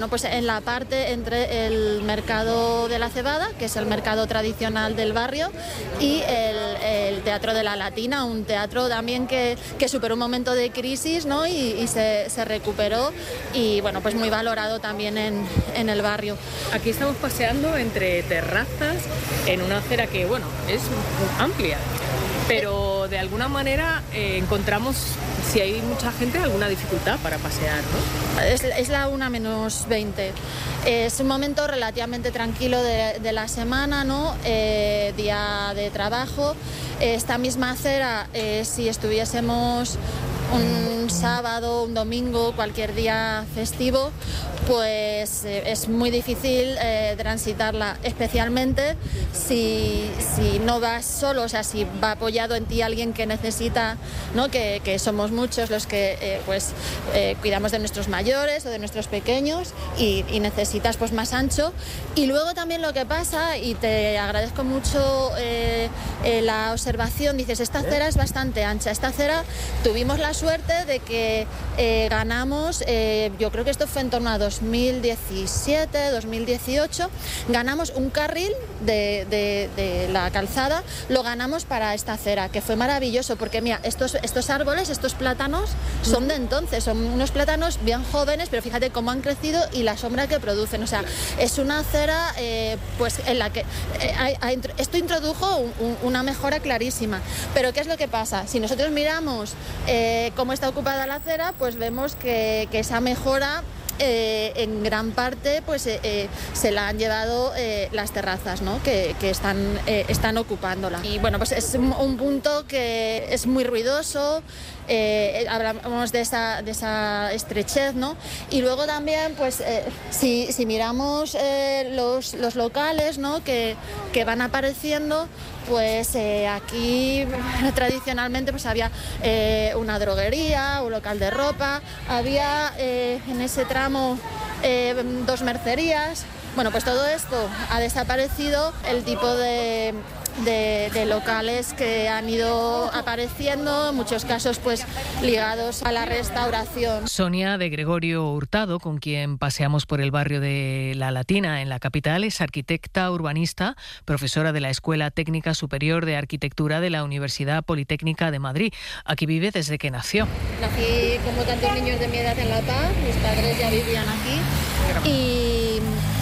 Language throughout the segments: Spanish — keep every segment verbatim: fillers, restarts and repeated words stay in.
No, pues en la parte entre el mercado de la cebada, que es el mercado tradicional del barrio, y el, el Teatro de la Latina, un teatro también que, que superó un momento de crisis, ¿no? y, y se, se recuperó y bueno, pues muy valorado también en, en el barrio. Aquí estamos paseando entre terrazas en una acera que, bueno, es amplia, pero de alguna manera eh, encontramos, si hay mucha gente, alguna dificultad para pasear, ¿no? Es, es la una menos veinte. Es un momento relativamente tranquilo de, de la semana, ¿no? Eh, día de trabajo. Esta misma acera, eh, si estuviésemos un sábado, un domingo, cualquier día festivo, pues eh, es muy difícil eh, transitarla, especialmente si, si no vas solo, o sea, si va apoyado en ti alguien que necesita, ¿no? que, que somos muchos los que eh, pues eh, cuidamos de nuestros mayores o de nuestros pequeños y, y necesitas pues más ancho. Y luego también lo que pasa, y te agradezco mucho eh, eh, la observación, dices, esta acera es bastante ancha, esta acera tuvimos la suerte de que eh, ganamos, eh, yo creo que esto fue en torno a dos mil diecisiete, dos mil dieciocho, ganamos un carril de, de, de la calzada, lo ganamos para esta acera, que fue maravilloso, porque mira, estos, estos árboles, estos plátanos son de entonces, son unos plátanos bien jóvenes, pero fíjate cómo han crecido y la sombra que producen, o sea, es una acera eh, pues en la que eh, hay, hay, esto introdujo un, un, una mejora clarísima, pero ¿qué es lo que pasa? Si nosotros miramos eh, cómo está ocupada la acera, pues vemos que, que esa mejora eh, en gran parte pues eh, eh, se la han llevado eh, las terrazas, ¿no? que, que están, eh, están ocupándola. Y bueno, pues es un, un punto que es muy ruidoso. Eh, hablamos de esa, de esa estrechez, ¿no? Y luego también, pues, eh, si, si miramos eh, los, los locales, ¿no? que, que van apareciendo, pues eh, aquí tradicionalmente pues había eh, una droguería, un local de ropa, había eh, en ese tramo eh, dos mercerías. Bueno, pues todo esto ha desaparecido, el tipo de... De, de locales que han ido apareciendo, en muchos casos pues ligados a la restauración. Sonia de Gregorio Hurtado, con quien paseamos por el barrio de La Latina en la capital, es arquitecta urbanista, profesora de la Escuela Técnica Superior de Arquitectura de la Universidad Politécnica de Madrid. Aquí vive desde que nació. Nací como tantos niños de mi edad en La Paz, mis padres ya vivían aquí y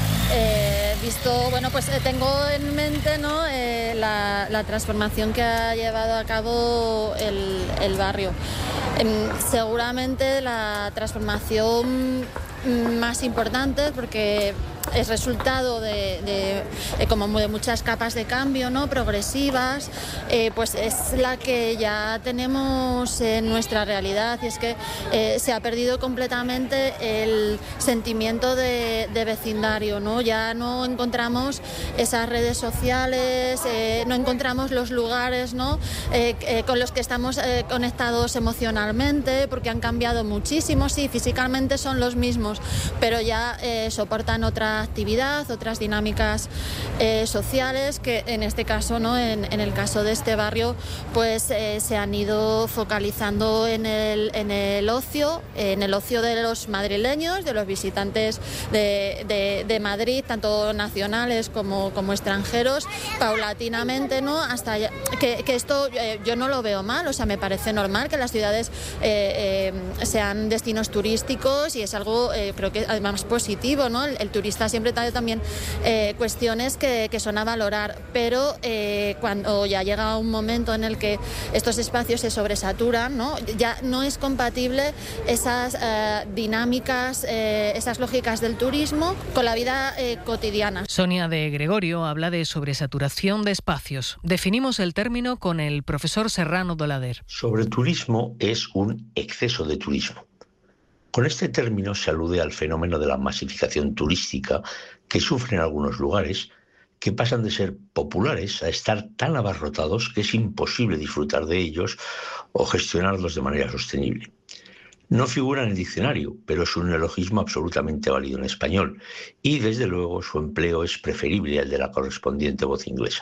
eh, visto, bueno, pues eh, tengo en mente, ¿no? eh, la, la transformación que ha llevado a cabo el, el barrio. Eh, seguramente la transformación más importante, porque es resultado de, de, de como de muchas capas de cambio, ¿no? progresivas, eh, pues es la que ya tenemos en nuestra realidad, y es que eh, se ha perdido completamente el sentimiento de, de vecindario, ¿no? Ya no encontramos esas redes sociales, eh, no encontramos los lugares, ¿no? eh, eh, con los que estamos eh, conectados emocionalmente, porque han cambiado muchísimo. Sí, físicamente son los mismos, pero ya eh, soportan otra actividad, otras dinámicas eh, sociales que en este caso, ¿no? en, en el caso de este barrio, pues eh, se han ido focalizando en el, en el ocio, en el ocio de los madrileños, de los visitantes de, de, de Madrid, tanto nacionales como, como extranjeros, paulatinamente, ¿no? Hasta ya, que, que esto eh, yo no lo veo mal, o sea, me parece normal que las ciudades eh, eh, sean destinos turísticos, y es algo eh, creo que además positivo, ¿no? El, el turista siempre trae también eh, cuestiones que, que son a valorar, pero eh, cuando ya llega un momento en el que estos espacios se sobresaturan, ¿no? Ya no es compatible esas eh, dinámicas, eh, esas lógicas del turismo con la vida eh, cotidiana. Sonia de Gregorio habla de sobresaturación de espacios. Definimos el término con el profesor Serrano Dolader. Sobreturismo es un exceso de turismo. Con este término se alude al fenómeno de la masificación turística que sufren algunos lugares, que pasan de ser populares a estar tan abarrotados que es imposible disfrutar de ellos o gestionarlos de manera sostenible. No figura en el diccionario, pero es un neologismo absolutamente válido en español, y desde luego su empleo es preferible al de la correspondiente voz inglesa.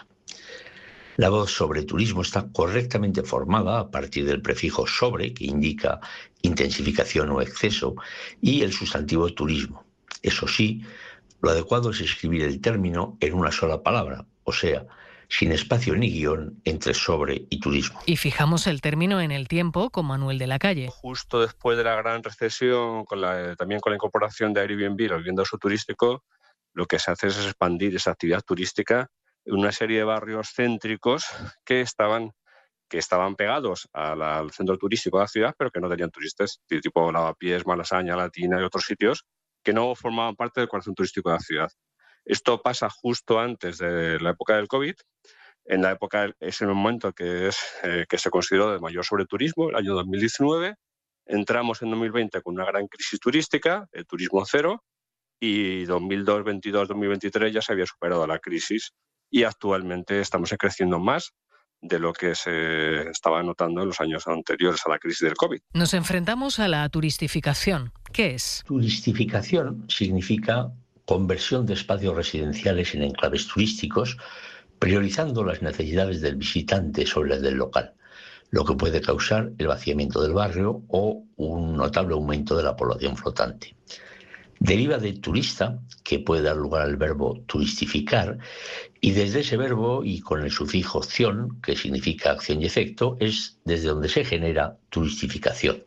La voz sobre turismo está correctamente formada a partir del prefijo sobre, que indica intensificación o exceso, y el sustantivo turismo. Eso sí, lo adecuado es escribir el término en una sola palabra, o sea, sin espacio ni guión entre sobre y turismo. Y fijamos el término en el tiempo con Manuel de la Calle. Justo después de la gran recesión, con la, también con la incorporación de Airbnb, la vivienda uso turístico, lo que se hace es expandir esa actividad turística en una serie de barrios céntricos que estaban, que estaban pegados a la, al centro turístico de la ciudad, pero que no tenían turistas, tipo Lavapiés, Malasaña, Latina y otros sitios que no formaban parte del corazón turístico de la ciudad. Esto pasa justo antes de la época del COVID. En la época, es el momento que, es, eh, que se consideró de mayor sobreturismo, el año dos mil diecinueve. Entramos en dos mil veinte con una gran crisis turística, el turismo cero, y dos mil veintidós dos mil veintitrés ya se había superado la crisis y actualmente estamos creciendo más de lo que se estaba notando en los años anteriores a la crisis del COVID. Nos enfrentamos a la turistificación. ¿Qué es? Turistificación significa conversión de espacios residenciales en enclaves turísticos, priorizando las necesidades del visitante sobre las del local, lo que puede causar el vaciamiento del barrio o un notable aumento de la población flotante. Deriva de turista, que puede dar lugar al verbo turistificar, y desde ese verbo y con el sufijo ción, que significa acción y efecto, es desde donde se genera turistificación.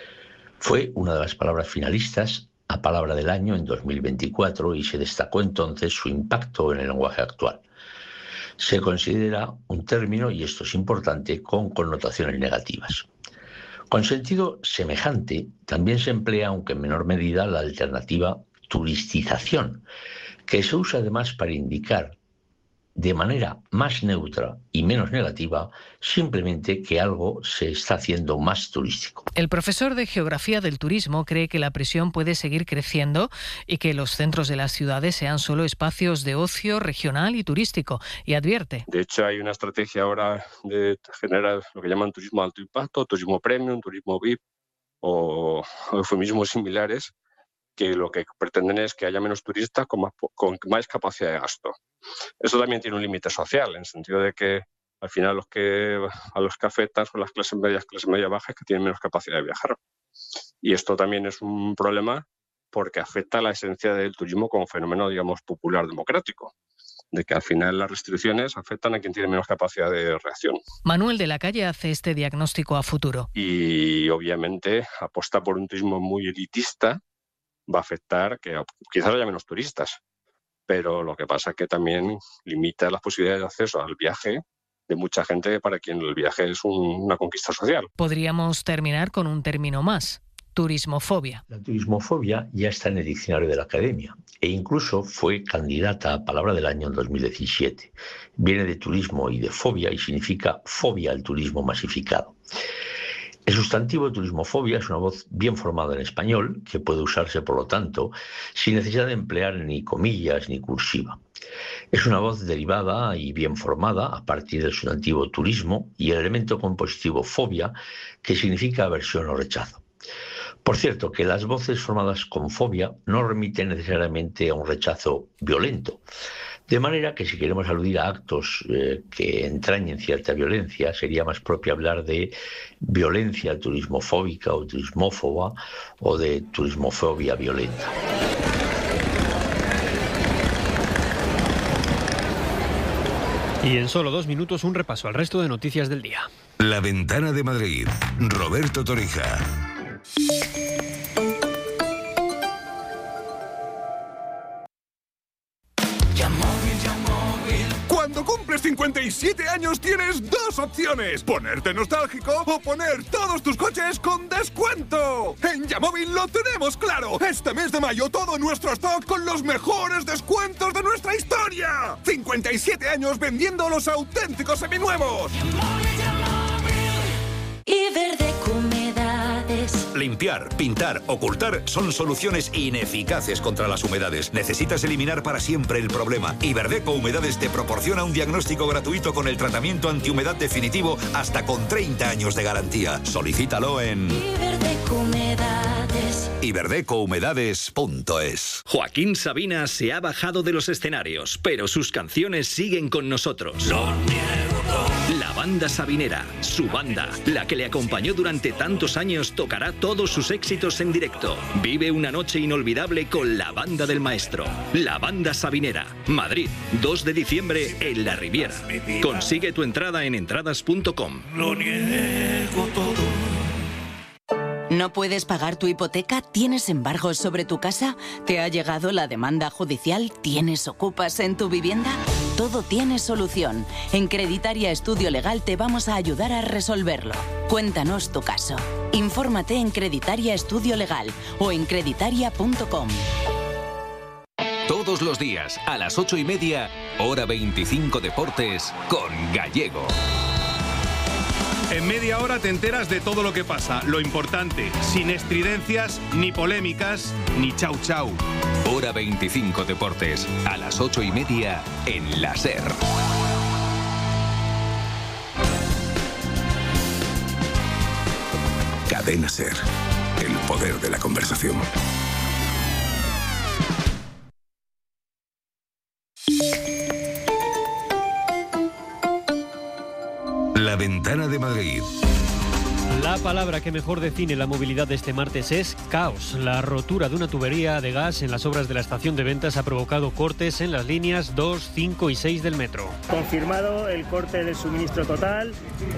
Fue una de las palabras finalistas a Palabra del Año en dos mil veinticuatro y se destacó entonces su impacto en el lenguaje actual. Se considera un término, y esto es importante, con connotaciones negativas. Con sentido semejante, también se emplea, aunque en menor medida, la alternativa turistización, que se usa además para indicar de manera más neutra y menos negativa simplemente que algo se está haciendo más turístico. El profesor de Geografía del Turismo cree que la presión puede seguir creciendo y que los centros de las ciudades sean solo espacios de ocio regional y turístico, y advierte. De hecho, hay una estrategia ahora de generar lo que llaman turismo de alto impacto, turismo premium, turismo V I P o eufemismos similares, que lo que pretenden es que haya menos turistas con más, con más capacidad de gasto. Eso también tiene un límite social, en el sentido de que al final los que, a los que afectan son las clases medias, clases media bajas, que tienen menos capacidad de viajar. Y esto también es un problema porque afecta a la esencia del turismo como fenómeno, digamos, popular democrático, de que al final las restricciones afectan a quien tiene menos capacidad de reacción. Manuel de la Calle hace este diagnóstico a futuro. Y obviamente aposta por un turismo muy elitista va a afectar que quizás haya menos turistas, pero lo que pasa es que también limita las posibilidades de acceso al viaje de mucha gente para quien el viaje es un, una conquista social. Podríamos terminar con un término más: turismofobia. La turismofobia ya está en el diccionario de la Academia e incluso fue candidata a Palabra del Año en dos mil diecisiete. Viene de turismo y de fobia y significa fobia al turismo masificado. El sustantivo turismofobia es una voz bien formada en español, que puede usarse, por lo tanto, sin necesidad de emplear ni comillas ni cursiva. Es una voz derivada y bien formada a partir del sustantivo turismo y el elemento compositivo fobia, que significa aversión o rechazo. Por cierto, que las voces formadas con fobia no remiten necesariamente a un rechazo violento. De manera que si queremos aludir a actos eh, que entrañen cierta violencia, sería más propio hablar de violencia turismofóbica o turismófoba o de turismofobia violenta. Y en solo dos minutos un repaso al resto de noticias del día. La Ventana de Madrid, Roberto Torija. Cuando cumples cincuenta y siete años tienes dos opciones: ponerte nostálgico o poner todos tus coches con descuento. En Yamóvil lo tenemos claro. Este mes de mayo todo nuestro stock con los mejores descuentos de nuestra historia. cincuenta y siete años vendiendo los auténticos seminuevos. Iberdeco Humedades. Limpiar, pintar, ocultar son soluciones ineficaces contra las humedades. Necesitas eliminar para siempre el problema. Iberdeco Humedades te proporciona un diagnóstico gratuito con el tratamiento antihumedad definitivo hasta con treinta años de garantía. Solicítalo en Iberdeco Humedades. iberdeco humedades punto es. Joaquín Sabina se ha bajado de los escenarios, pero sus canciones siguen con nosotros. Lo niego todo. La banda Sabinera. Su banda, la que le acompañó durante tantos años, tocará todos sus éxitos en directo. Vive una noche inolvidable con la banda del maestro. La banda Sabinera. Madrid, dos de diciembre en La Riviera. Consigue tu entrada en entradas punto com. Lo niego todo. ¿No puedes pagar tu hipoteca? ¿Tienes embargos sobre tu casa? ¿Te ha llegado la demanda judicial? ¿Tienes ocupas en tu vivienda? Todo tiene solución. En Creditaria Estudio Legal te vamos a ayudar a resolverlo. Cuéntanos tu caso. Infórmate en Creditaria Estudio Legal o en creditaria punto com. Todos los días, a las ocho y media, hora veinticinco Deportes, con Gallego. En media hora te enteras de todo lo que pasa, lo importante, sin estridencias, ni polémicas, ni chau chau. Hora veinticinco Deportes, a las ocho y media, en la SER. Cadena SER, el poder de la conversación. La Ventana de Madrid. La palabra que mejor define la movilidad de este martes es caos. La rotura de una tubería de gas en las obras de la estación de Ventas ha provocado cortes en las líneas dos, cinco y seis del metro. Confirmado el corte del suministro total,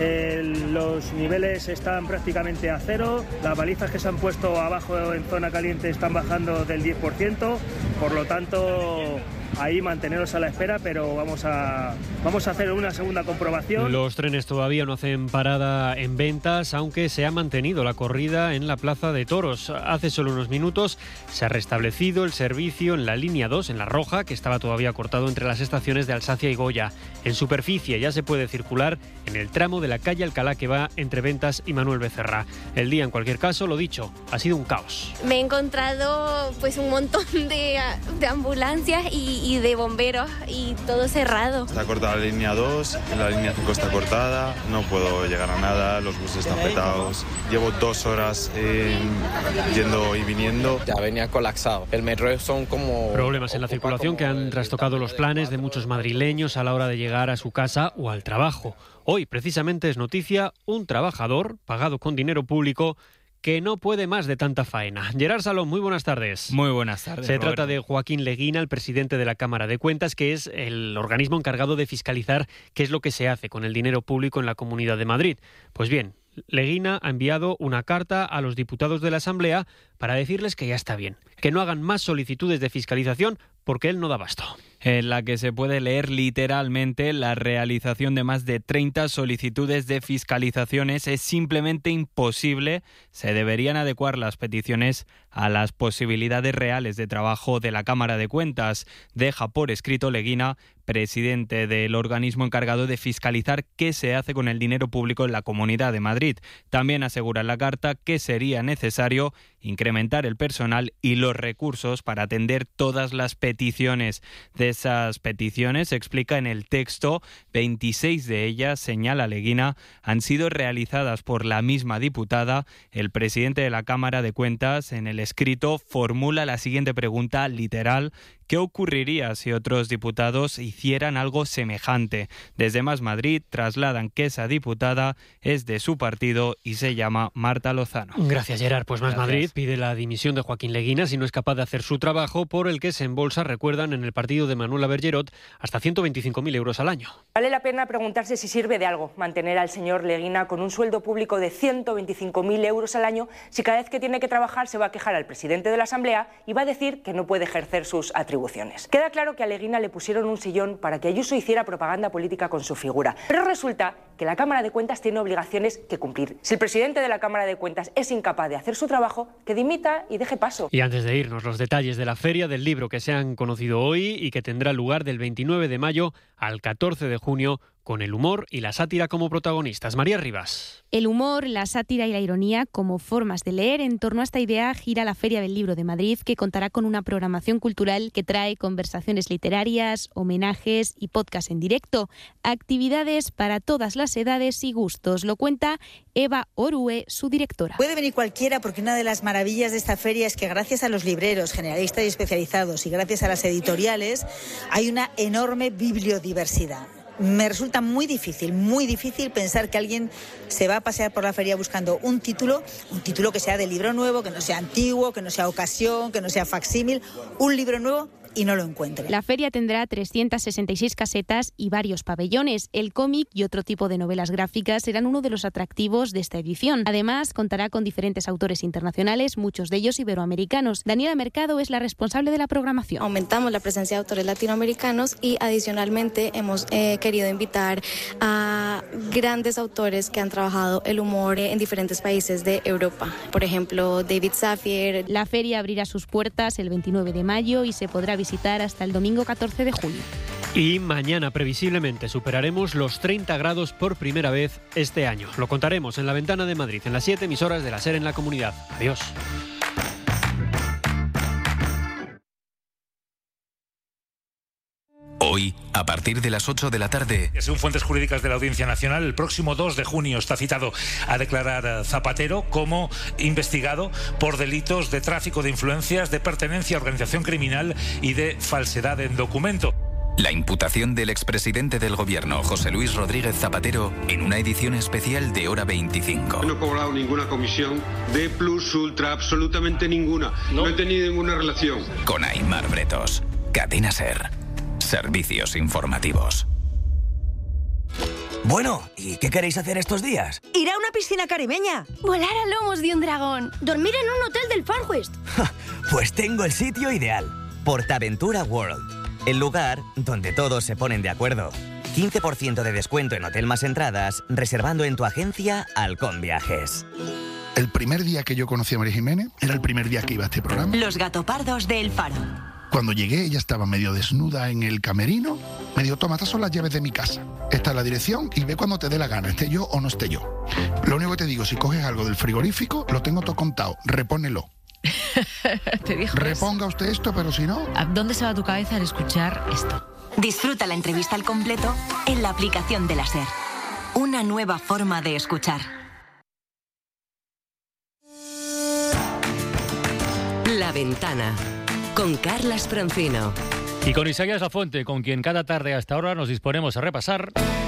el, los niveles están prácticamente a cero, las balizas que se han puesto abajo en zona caliente están bajando del diez por ciento, por lo tanto... ahí manteneros a la espera, pero vamos a, vamos a hacer una segunda comprobación. Los trenes todavía no hacen parada en Ventas, aunque se ha mantenido la corrida en la Plaza de Toros. Hace solo unos minutos se ha restablecido el servicio en la línea dos, en la roja, que estaba todavía cortado entre las estaciones de Alsacia y Goya. En superficie ya se puede circular en el tramo de la calle Alcalá que va entre Ventas y Manuel Becerra. El día, en cualquier caso, lo dicho, ha sido un caos. Me he encontrado pues un montón de, de ambulancias y y de bomberos y todo cerrado. Está cortada la línea dos, la línea cinco está cortada, no puedo llegar a nada, los buses están petados. Llevo dos horas eh, yendo y viniendo. Ya venía colapsado. El metro son como... Problemas en la circulación que han trastocado los planes de muchos madrileños a la hora de llegar a su casa o al trabajo. Hoy, precisamente, es noticia un trabajador pagado con dinero público que no puede más de tanta faena. Gerard Salón, muy buenas tardes. Muy buenas tardes, Se Roberto. trata de Joaquín Leguina, el presidente de la Cámara de Cuentas, que es el organismo encargado de fiscalizar qué es lo que se hace con el dinero público en la Comunidad de Madrid. Pues bien, Leguina ha enviado una carta a los diputados de la Asamblea para decirles que ya está bien, que no hagan más solicitudes de fiscalización porque él no da abasto. En la que se puede leer literalmente: la realización de más de treinta solicitudes de fiscalizaciones es simplemente imposible. Se deberían adecuar las peticiones a las posibilidades reales de trabajo de la Cámara de Cuentas. Deja por escrito Leguina, presidente del organismo encargado de fiscalizar qué se hace con el dinero público en la Comunidad de Madrid. También asegura en la carta que sería necesario incrementar el personal y los recursos para atender todas las peticiones. De esas peticiones, se explica en el texto, veintiséis de ellas, señala Leguina, han sido realizadas por la misma diputada. El presidente de la Cámara de Cuentas, en el escrito, formula la siguiente pregunta literal: ¿qué ocurriría si otros diputados hicieran algo semejante? Desde Más Madrid trasladan que esa diputada es de su partido y se llama Marta Lozano. Gracias, Gerard. Pues Más Gracias. Madrid pide la dimisión de Joaquín Leguina si no es capaz de hacer su trabajo, por el que se embolsa, recuerdan, en el partido de Manuela Bergerot, hasta ciento veinticinco mil euros al año. Vale la pena preguntarse si sirve de algo mantener al señor Leguina con un sueldo público de ciento veinticinco mil euros al año si cada vez que tiene que trabajar se va a quejar al presidente de la Asamblea y va a decir que no puede ejercer sus atribuciones. Queda claro que a Leguina le pusieron un sillón para que Ayuso hiciera propaganda política con su figura, pero resulta que la Cámara de Cuentas tiene obligaciones que cumplir. Si el presidente de la Cámara de Cuentas es incapaz de hacer su trabajo, que dimita y deje paso. Y antes de irnos, los detalles de la Feria del Libro que se han conocido hoy y que tendrá lugar del veintinueve de mayo al catorce de junio, con el humor y la sátira como protagonistas. María Rivas. El humor, la sátira y la ironía como formas de leer. En torno a esta idea gira la Feria del Libro de Madrid, que contará con una programación cultural que trae conversaciones literarias, homenajes y podcast en directo. Actividades para todas las edades y gustos. Lo cuenta Eva Orue, su directora. Puede venir cualquiera, porque una de las maravillas de esta feria es que gracias a los libreros generalistas y especializados y gracias a las editoriales hay una enorme bibliodiversidad. Me resulta muy difícil, muy difícil pensar que alguien se va a pasear por la feria buscando un título, un título que sea de libro nuevo, que no sea antiguo, que no sea ocasión, que no sea facsímil, un libro nuevo y no lo encuentre. La feria tendrá trescientas sesenta y seis casetas y varios pabellones. El cómic y otro tipo de novelas gráficas serán uno de los atractivos de esta edición. Además, contará con diferentes autores internacionales, muchos de ellos iberoamericanos. Daniela Mercado es la responsable de la programación. Aumentamos la presencia de autores latinoamericanos y adicionalmente hemos eh, querido invitar a grandes autores que han trabajado el humor en diferentes países de Europa. Por ejemplo, David Safier. La feria abrirá sus puertas el veintinueve de mayo y se podrá visitar hasta el domingo catorce de julio. Y mañana previsiblemente superaremos los treinta grados por primera vez este año. Lo contaremos en La Ventana de Madrid, en las siete emisoras de la SER en la comunidad. Adiós. Hoy, a partir de las ocho de la tarde... Según fuentes jurídicas de la Audiencia Nacional, el próximo dos de junio está citado a declarar Zapatero como investigado por delitos de tráfico de influencias, de pertenencia a organización criminal y de falsedad en documento. La imputación del expresidente del gobierno, José Luis Rodríguez Zapatero, en una edición especial de Hora veinticinco. No he cobrado ninguna comisión de plus ultra, absolutamente ninguna. No, no he tenido ninguna relación. Con Aimar Bretos. Cadena SER. Servicios informativos. Bueno, ¿y qué queréis hacer estos días? Ir a una piscina caribeña. Volar a lomos de un dragón. Dormir en un hotel del Far West. Pues tengo el sitio ideal. Portaventura World. El lugar donde todos se ponen de acuerdo. quince por ciento de descuento en hotel más entradas, reservando en tu agencia Halcón Viajes. El primer día que yo conocí a María Jiménez era el primer día que iba a este programa. Los gatopardos de El Faro. Cuando llegué, ella estaba medio desnuda en el camerino. Me dijo, toma, estas son las llaves de mi casa. Esta es la dirección y ve cuando te dé la gana, esté yo o no esté yo. Lo único que te digo, si coges algo del frigorífico, lo tengo todo contado, repónelo. ¿Te dijo Reponga eso? usted esto, pero si no... ¿A dónde se va tu cabeza al escuchar esto? Disfruta la entrevista al completo en la aplicación de la SER. Una nueva forma de escuchar. La Ventana, con Carlas Francino. Y con Isaías Lafuente, con quien cada tarde hasta ahora nos disponemos a repasar...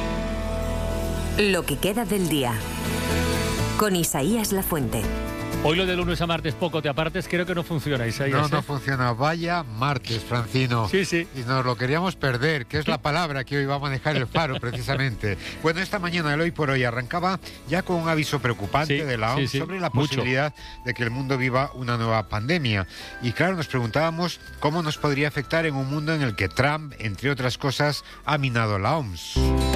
Lo que queda del día. Con Isaías Lafuente. Hoy lo de lunes a martes poco te apartes, creo que no funciona, Isaías. No, no ¿eh? funciona. Vaya martes, Francino. Sí, sí. Y nos lo queríamos perder, que es la palabra que hoy va a manejar El Faro, precisamente. Bueno, esta mañana, el Hoy por Hoy, arrancaba ya con un aviso preocupante sí, de la O M S sí, sí. sobre la Mucho. posibilidad de que el mundo viva una nueva pandemia. Y claro, nos preguntábamos cómo nos podría afectar en un mundo en el que Trump, entre otras cosas, ha minado la O M S.